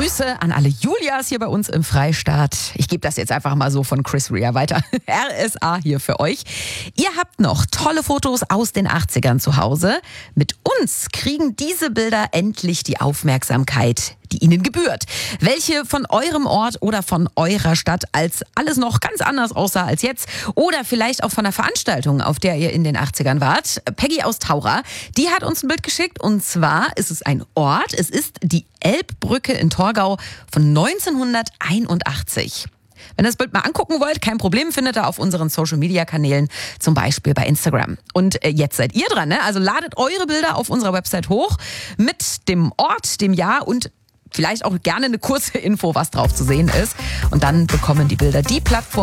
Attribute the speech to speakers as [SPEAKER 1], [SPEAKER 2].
[SPEAKER 1] Grüße an alle Julias hier bei uns im Freistaat. Ich gebe das jetzt einfach mal so von Chris Rea weiter. RSA hier für euch. Ihr habt noch tolle Fotos aus den 80ern zu Hause. Mit uns kriegen diese Bilder endlich die Aufmerksamkeit, die ihnen gebührt. Welche von eurem Ort oder von eurer Stadt als alles noch ganz anders aussah als jetzt oder vielleicht auch von der Veranstaltung, auf der ihr in den 80ern wart. Peggy aus Taura, die hat uns ein Bild geschickt und zwar ist es ein Ort, es ist die Elbbrücke in Torgau von 1981. Wenn ihr das Bild mal angucken wollt, kein Problem, findet ihr auf unseren Social-Media-Kanälen, zum Beispiel bei Instagram. Und jetzt seid ihr dran, ne? Also ladet eure Bilder auf unserer Website hoch mit dem Ort, dem Jahr und vielleicht auch gerne eine kurze Info, was drauf zu sehen ist. Und dann bekommen die Bilder die Plattform